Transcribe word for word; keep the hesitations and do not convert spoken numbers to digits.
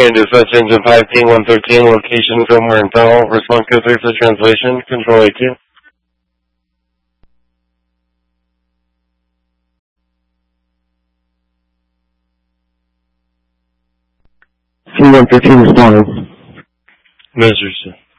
Command Dispatch Engine five T one thirteen, location somewhere in Powell. Response code three for translation. Control A two. T one thirteen responding. Measures.